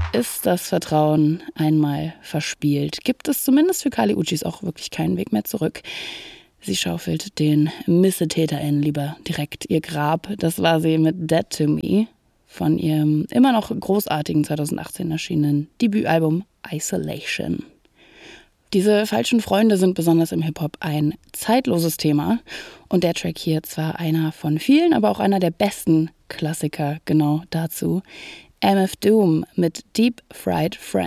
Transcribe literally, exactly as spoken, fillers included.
ist das Vertrauen einmal verspielt. Gibt es zumindest für Kali Uchis auch wirklich keinen Weg mehr zurück. Sie schaufelt den MissetäterInnen lieber direkt ihr Grab. Das war sie mit Dead to Me von ihrem immer noch großartigen zweitausendachtzehn erschienenen Debütalbum Isolation. Diese falschen Freunde sind besonders im Hip-Hop ein zeitloses Thema. Und der Track hier zwar einer von vielen, aber auch einer der besten Klassiker genau dazu. M F Doom mit Deep Fried Friend.